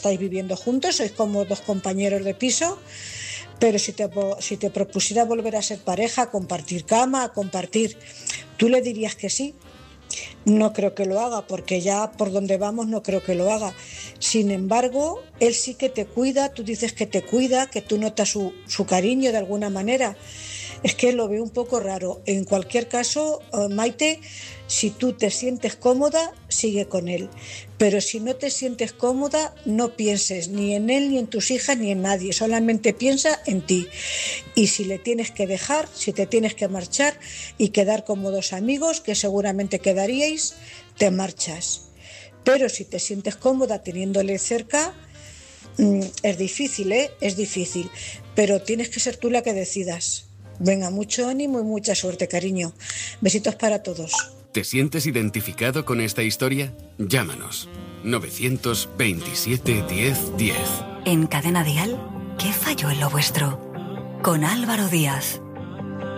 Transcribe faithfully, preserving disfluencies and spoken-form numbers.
estáis viviendo juntos, sois como dos compañeros de piso, pero si te, si te propusiera volver a ser pareja, compartir cama, compartir, ¿tú le dirías que sí? No creo que lo haga, porque ya por donde vamos no creo que lo haga. Sin embargo, él sí que te cuida, tú dices que te cuida, que tú notas su, su cariño de alguna manera. Es que lo veo un poco raro. En cualquier caso, Maite, si tú te sientes cómoda, sigue con él. Pero si no te sientes cómoda, no pienses ni en él, ni en tus hijas, ni en nadie. Solamente piensa en ti. Y si le tienes que dejar, si te tienes que marchar y quedar como dos amigos, que seguramente quedaríais, te marchas. Pero si te sientes cómoda teniéndole cerca, es difícil, ¿eh? Es difícil. Pero tienes que ser tú la que decidas. Venga, mucho ánimo y mucha suerte, cariño. Besitos para todos. ¿Te sientes identificado con esta historia? Llámanos. novecientos veintisiete diez diez. En Cadena Dial, ¿qué falló en lo vuestro? Con Álvaro Díaz.